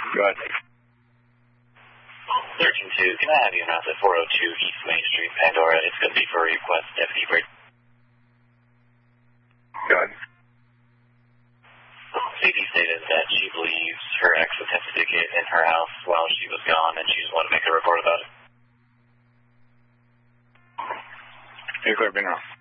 Go ahead. 13-2, can I have you announced at 402 East Main Street, Pandora? It's going to be for a request, Deputy Brady. Go ahead. Sadie stated that she believes her ex attempted to get in her house while she was gone, and she just wanted to make a report about it. You're clear, being wrong.